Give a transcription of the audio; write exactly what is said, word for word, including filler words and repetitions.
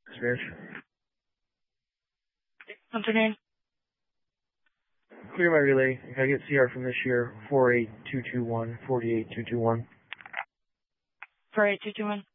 Spanish. What's your name? Clear my relay. I get C R from this year, four eight two two one, four eight two two one. four eight two two one.